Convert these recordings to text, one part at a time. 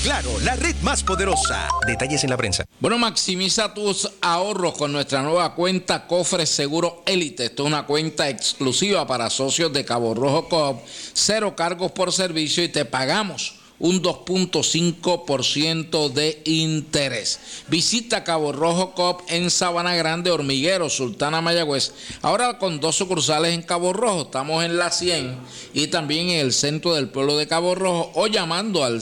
Claro, la red más poderosa. Detalles en la prensa. Bueno, maximiza tus ahorros con nuestra nueva cuenta Cofre Seguro Élite. Esto es una cuenta exclusiva para socios de Cabo Rojo Coop. 0 cargos por servicio y te pagamos un 2.5% de interés. Visita Cabo Rojo Coop en Sabana Grande, Hormiguero, Sultana, Mayagüez. Ahora con 2 sucursales en Cabo Rojo. Estamos en la 100 y también en el centro del pueblo de Cabo Rojo, o llamando al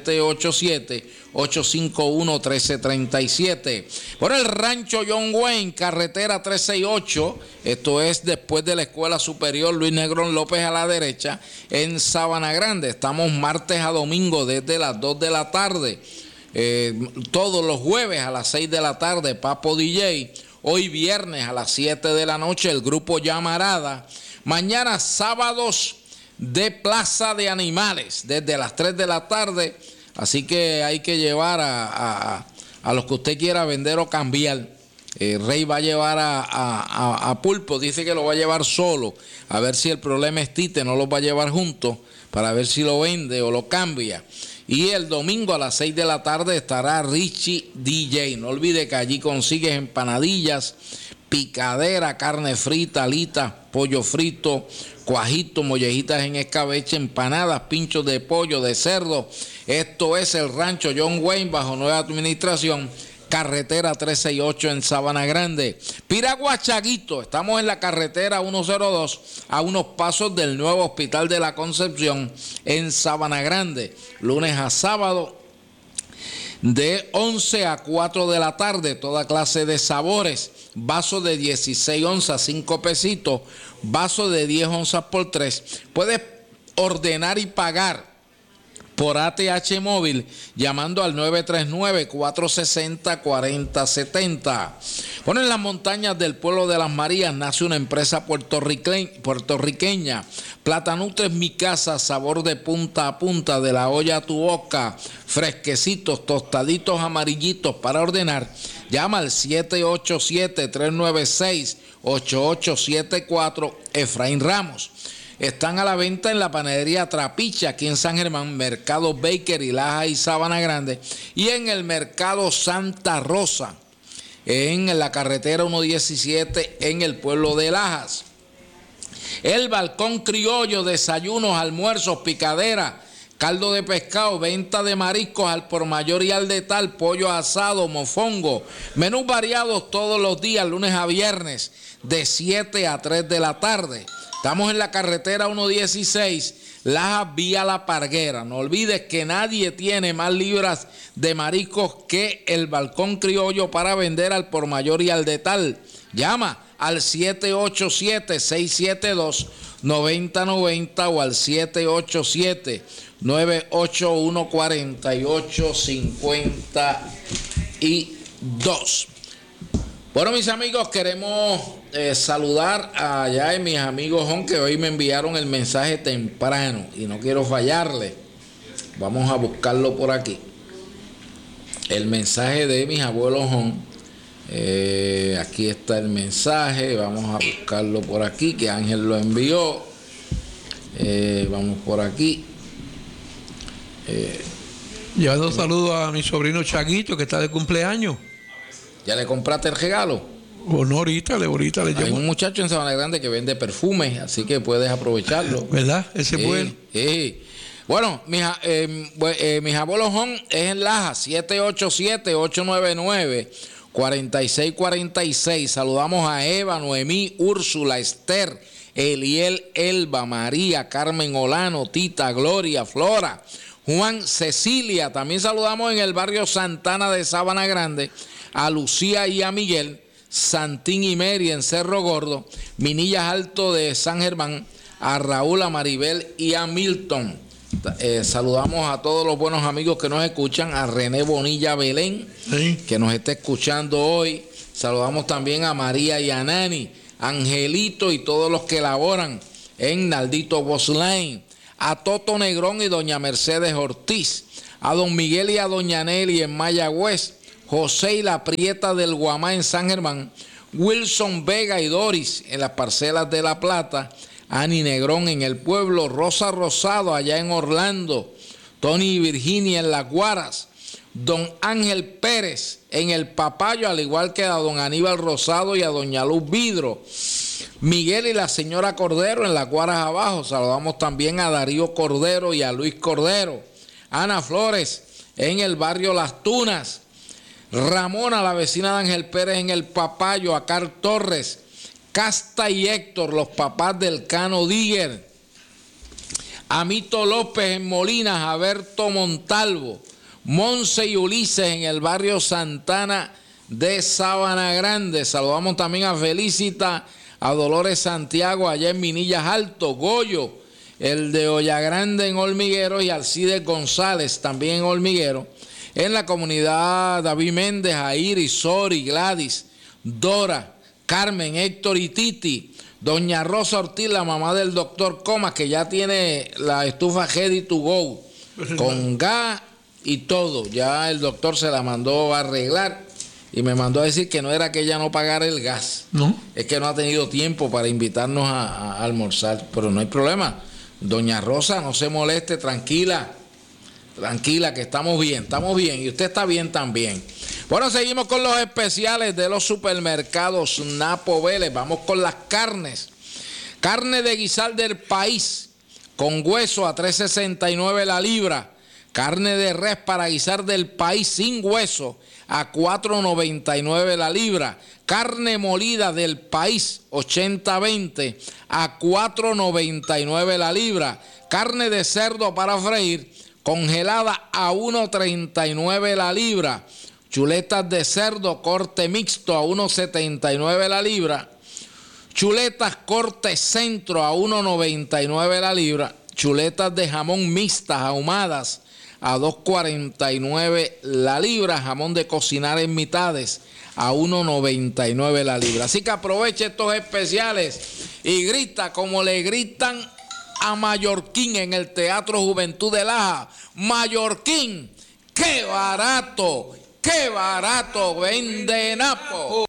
787-851-1337. Por el rancho John Wayne, carretera 368. Esto es después de la Escuela Superior Luis Negrón López a la derecha, en Sabana Grande. Estamos martes a domingo desde las 2 de la tarde. Todos los jueves a las 6 de la tarde, Papo DJ. Hoy viernes a las 7 de la noche, el grupo Llamarada. Mañana sábados de Plaza de Animales, desde las 3 de la tarde. Así que hay que llevar a los que usted quiera vender o cambiar. Rey va a llevar a Pulpo, dice que lo va a llevar solo, a ver si el problema es Tite, no los va a llevar juntos, para ver si lo vende o lo cambia. Y el domingo a las 6 de la tarde estará Richie DJ. No olvide que allí consigues empanadillas, picadera, carne frita, alitas, pollo frito, cuajito, mollejitas en escabeche, empanadas, pinchos de pollo, de cerdo. Esto es el rancho John Wayne bajo nueva administración. Carretera 368 en Sabana Grande. Piragua Chaguito, estamos en la carretera 102 a unos pasos del nuevo Hospital de la Concepción en Sabana Grande. Lunes a sábado de 11 a 4 de la tarde, toda clase de sabores. Vaso de 16 onzas, 5 pesitos. Vaso de 10 onzas por 3. Puedes ordenar y pagar por ATH móvil llamando al 939-460-4070. Bueno, en las montañas del pueblo de Las Marías nace una empresa puertorriqueña. Platanutres Mi Casa, sabor de punta a punta, de la olla a tu boca, fresquecitos, tostaditos, amarillitos para ordenar. Llama al 787-396-8874, Efraín Ramos. Están a la venta en la panadería Trapiche, aquí en San Germán, Mercado Baker y Laja y Sabana Grande, y en el Mercado Santa Rosa, en la carretera 117, en el pueblo de Lajas. El Balcón Criollo, desayunos, almuerzos, picadera, caldo de pescado, venta de mariscos al por mayor y al detal, pollo asado, mofongo, menús variados todos los días, lunes a viernes, de 7 a 3 de la tarde. Estamos en la carretera 116, Laja vía La Parguera. No olvides que nadie tiene más libras de mariscos que el Balcón Criollo para vender al por mayor y al detal. Llama al 787-672-9090 o al 787-981-4852. Bueno, mis amigos, queremos saludar allá a mis amigos que hoy me enviaron el mensaje temprano y no quiero fallarle. Vamos a buscarlo por aquí. El mensaje de mis abuelos aquí está el mensaje. Vamos a buscarlo por aquí, que Ángel lo envió. Vamos por aquí. Llevando saludos a mi sobrino Chaguito, que está de cumpleaños. ¿Ya le compraste el regalo? Bueno, ahorita le llevo. Hay un muchacho en Sabana Grande que vende perfumes, así que puedes aprovecharlo. ¿Verdad? Ese es bueno. Bueno, mis abuelos es en Laja, 787-899-4646. Saludamos a Eva, Noemí, Úrsula, Esther, Eliel, Elba, María, Carmen Olano, Tita, Gloria, Flora, Juan, Cecilia. También saludamos en el barrio Santana de Sabana Grande a Lucía y a Miguel, Santín y Mary en Cerro Gordo, Minillas Alto de San Germán, a Raúl, a Maribel y a Milton. Saludamos a todos los buenos amigos que nos escuchan, a René Bonilla Belén, que nos está escuchando hoy. Saludamos también a María y a Nani, Angelito y todos los que laboran en Naldito Boslane, a Toto Negrón y doña Mercedes Ortiz, a don Miguel y a doña Nelly en Mayagüez, José y la Prieta del Guamá en San Germán, Wilson Vega y Doris en las parcelas de La Plata, Ani Negrón en el pueblo, Rosa Rosado allá en Orlando, Tony y Virginia en Las Guaras, don Ángel Pérez en El Papayo, al igual que a don Aníbal Rosado y a doña Luz Vidro, Miguel y la señora Cordero en Las Guaras Abajo. Saludamos también a Darío Cordero y a Luis Cordero, Ana Flores en el barrio Las Tunas, Ramona, la vecina de Ángel Pérez en El Papayo, a Carl Torres, Casta y Héctor, los papás del Cano Díger, Amito López en Molinas, a Berto Montalvo, Monse y Ulises en el barrio Santana de Sabana Grande. Saludamos también a Felicita, a Dolores Santiago allá en Minillas Alto, Goyo, el de Olla Grande en Hormiguero, y Alcides González también en Hormiguero. En la comunidad David Méndez, a Iris, Sori, Gladys, Dora, Carmen, Héctor y Titi. Doña Rosa Ortiz, la mamá del doctor Comas, que ya tiene la estufa Ready to Go, con gas y todo. Ya el doctor se la mandó a arreglar y me mandó a decir que no era que ella no pagara el gas. ¿No? Es que no ha tenido tiempo para invitarnos a almorzar, pero no hay problema. Doña Rosa, no se moleste, tranquila, que estamos bien, y usted está bien también. Bueno, seguimos con los especiales de los supermercados Napo Vélez. Vamos con las carnes. Carne de guisar del país con hueso a $3.69 la libra. Carne de res para guisar del país sin hueso a $4.99 la libra. Carne molida del país 80-20 a $4.99 la libra. Carne de cerdo para freír congelada a $1.39 la libra. Chuletas de cerdo corte mixto a $1.79 la libra. Chuletas corte centro a $1.99 la libra. Chuletas de jamón mixtas ahumadas a $2.49 la libra. Jamón de cocinar en mitades a $1.99 la libra. Así que aproveche estos especiales y grita como le gritan a Mallorquín en el Teatro Juventud de Laja. Mallorquín, ¡qué barato! ¡Qué barato vende Napo!